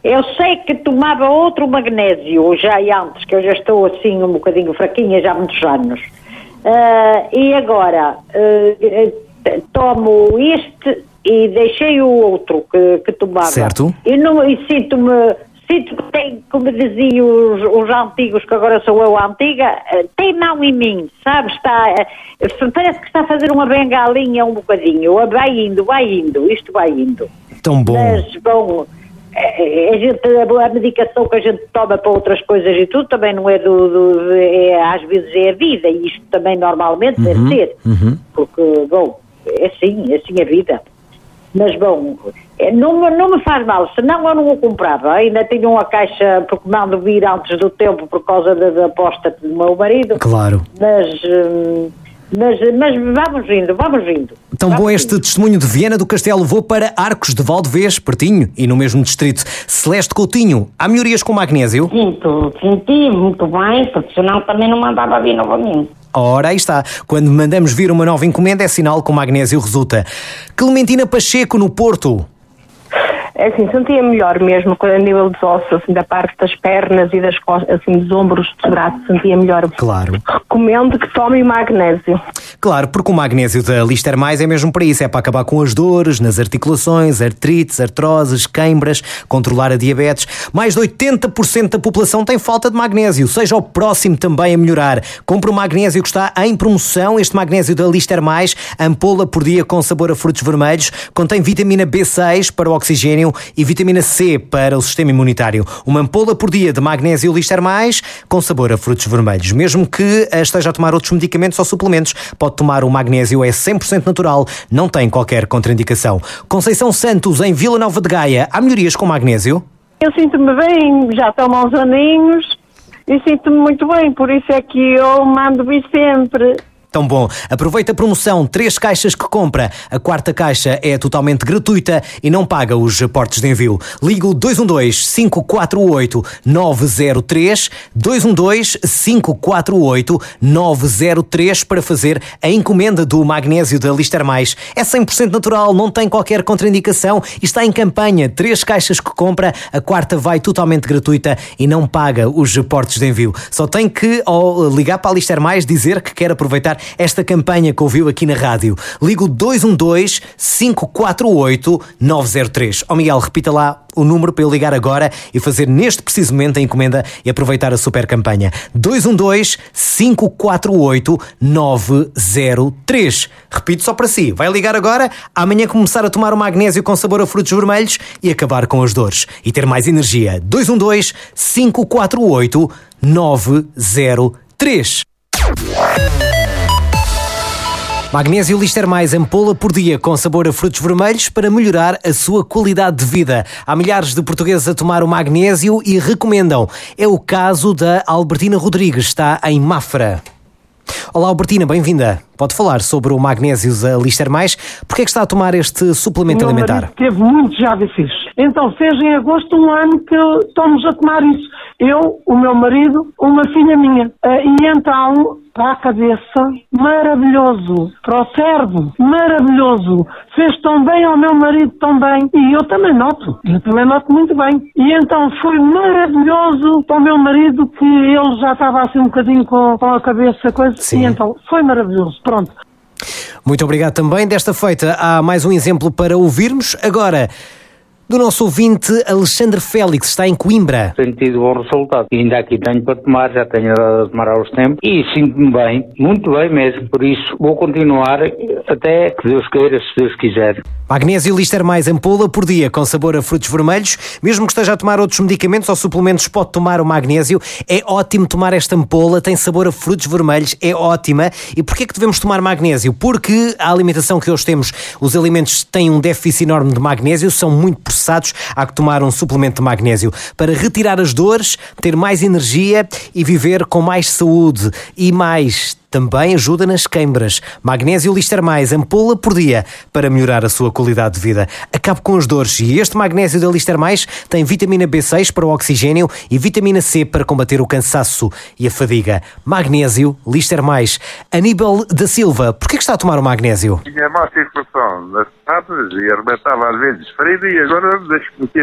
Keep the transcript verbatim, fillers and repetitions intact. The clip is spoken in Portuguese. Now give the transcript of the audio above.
Eu sei que tomava outro magnésio já antes, que eu já estou assim um bocadinho fraquinha já há muitos anos. Uh, e agora uh, tomo este e deixei o outro que, que tomava. Certo. E, não, e sinto-me, sinto que tem, como diziam os, os antigos, que agora sou eu a antiga, tem mão em mim, sabe? Está, parece que está a fazer uma bengalinha um bocadinho. Vai indo, vai indo, isto vai indo. Tão bom. Mas, bom, a, gente, a medicação que a gente toma para outras coisas e tudo também não é do... do é, às vezes é a vida, e isto também normalmente uhum, deve ser. Uhum. Porque, bom, é assim, é assim a vida. Mas, bom, não, não me faz mal, senão eu não o comprava. Ainda tinha uma caixa, porque mando vir antes do tempo por causa da, da aposta do meu marido. Claro. Mas... Hum, Mas, mas vamos indo, vamos indo. Tão vamos bom este indo. testemunho de Viana do Castelo. Vou para Arcos de Valdevez, pertinho, e no mesmo distrito. Celeste Coutinho, há melhorias com magnésio? Sinto, senti muito bem, porque senão também não mandava vir novamente. Ora, aí está. Quando mandamos vir uma nova encomenda é sinal que o magnésio resulta. Clementina Pacheco, no Porto. É assim, sentia melhor mesmo a nível dos ossos, assim, da parte das pernas e das costas, assim, dos ombros, dos braços, sentia melhor. Claro. Recomendo que tomem magnésio. Claro, porque o magnésio da Lister Mais é mesmo para isso, é para acabar com as dores nas articulações, artrites, artroses, queimbras, controlar a diabetes. Mais de oitenta por cento da população tem falta de magnésio, seja o próximo também a melhorar. Compre o magnésio que está em promoção, este magnésio da Lister Mais, ampola por dia com sabor a frutos vermelhos, contém vitamina B seis para o oxigênio e vitamina C para o sistema imunitário. Uma ampola por dia de magnésio Lister Mais com sabor a frutos vermelhos. Mesmo que esteja a tomar outros medicamentos ou suplementos, pode tomar o magnésio, é cem por cento natural, não tem qualquer contraindicação. Conceição Santos, em Vila Nova de Gaia, há melhorias com magnésio? Eu sinto-me bem, já tomo há uns aninhos e sinto-me muito bem, por isso é que eu mando vir sempre. Tão bom. Aproveita a promoção, três caixas que compra. A quarta caixa é totalmente gratuita e não paga os aportes de envio. Liga o dois um dois, cinco quatro oito, nove zero três, dois um dois, cinco quatro oito, nove zero três para fazer a encomenda do magnésio da Lister Mais. É cem por cento natural, não tem qualquer contraindicação e está em campanha. Três caixas que compra, a quarta vai totalmente gratuita e não paga os aportes de envio. Só tem que ao ligar para a Lister Mais dizer que quer aproveitar esta campanha que ouviu aqui na rádio. Liga o dois um dois, cinco quatro oito, nove zero três. Ó Miguel, repita lá o número para eu ligar agora e fazer neste preciso momento a encomenda e aproveitar a super campanha. dois um dois, cinco quatro oito, nove zero três. Repito só para si. Vai ligar agora, amanhã começar a tomar o magnésio com sabor a frutos vermelhos e acabar com as dores e ter mais energia. dois um dois, cinco quatro oito, nove zero três. Magnésio Lister Mais, ampola por dia com sabor a frutos vermelhos para melhorar a sua qualidade de vida. Há milhares de portugueses a tomar o magnésio e recomendam. É o caso da Albertina Rodrigues, está em Mafra. Olá Albertina, bem-vinda. Pode falar sobre o magnésio da Lister Mais. Porquê é que está a tomar este suplemento alimentar? Teve muitos já vícios. Então fez em agosto um ano que estamos a tomar isso. Eu, o meu marido, uma filha minha. E então, para a cabeça, maravilhoso. Para o cérebro, maravilhoso. Fez tão bem ao meu marido, tão bem. E eu também noto. Eu também noto muito bem. E então foi maravilhoso para o meu marido, que ele já estava assim um bocadinho com, com a cabeça, coisa. Sim. E então foi maravilhoso. Pronto. Muito obrigado também. Desta feita há mais um exemplo para ouvirmos. Agora, do nosso ouvinte Alexandre Félix, está em Coimbra. Tenho tido bom resultado. E ainda aqui tenho para tomar, já tenho dado a tomar aos tempos. E sinto-me bem, muito bem mesmo. Por isso vou continuar até que Deus queira, se Deus quiser. Magnésio Lister Mais, ampola por dia com sabor a frutos vermelhos. Mesmo que esteja a tomar outros medicamentos ou suplementos, pode tomar o magnésio. É ótimo tomar esta ampola, tem sabor a frutos vermelhos, é ótima. E porquê é que devemos tomar magnésio? Porque a alimentação que hoje temos, os alimentos têm um déficit enorme de magnésio, são muito processados, há que tomar um suplemento de magnésio para retirar as dores, ter mais energia e viver com mais saúde e mais. Também ajuda nas queimbras. Magnésio Lister Mais, ampola por dia, para melhorar a sua qualidade de vida. Acabe com as dores. E este magnésio da Lister Mais tem vitamina B seis para o oxigênio e vitamina C para combater o cansaço e a fadiga. Magnésio Lister Mais. Aníbal da Silva, porquê que está a tomar o magnésio? Tinha má circulação nas patas e arrebentava às vezes ferida e agora deixo-me